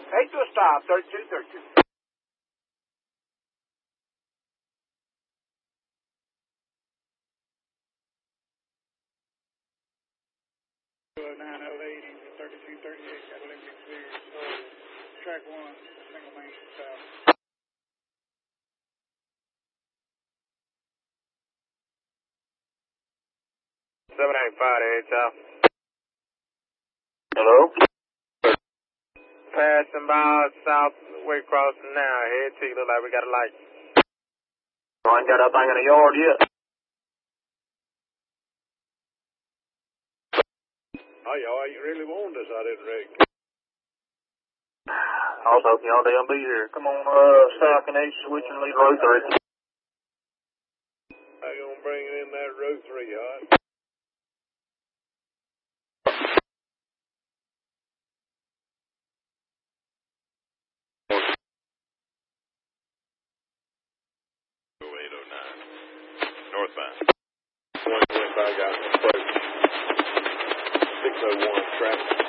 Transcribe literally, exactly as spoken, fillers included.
Eight to a stop, thirty-two thirty-two. nine oh eight, thirty-two thirty-eight, got a limited clear. So, track one, single main south. seven eight five to eight south. Hello? Passing by south, we're crossing now. Head to you, look like we got a light. I ain't got that thing in the yard yet. Oh, y'all, you really warned us, I didn't reckon. I was hoping y'all damn be here. Come on, uh, south and east, switch and lead road three. How you gonna bring it in that road three, huh? eight oh nine. Northbound. one twenty-five got an approach. six oh one traffic.